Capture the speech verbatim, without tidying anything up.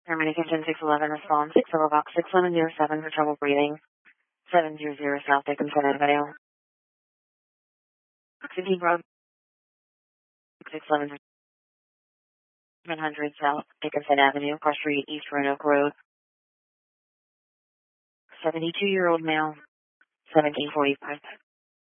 Paramedic engine six eleven response, six Silver Box six seven zero seven for trouble breathing, seven zero zero South Dickinson Avenue. Sydney Road, six eleven one hundred South Dickinson Avenue, Cross Street, East Roanoke Road. seventy-two-year-old male, seventeen forty-five.